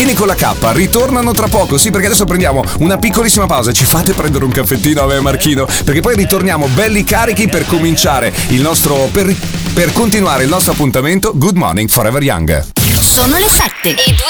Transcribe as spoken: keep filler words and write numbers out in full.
Martini con la K ritornano tra poco, sì, perché adesso prendiamo una piccolissima pausa. Ci fate prendere un caffettino a me e Marchino, perché poi ritorniamo belli carichi per cominciare il nostro per, per continuare il nostro appuntamento Good Morning Forever Young. Sono le sette e due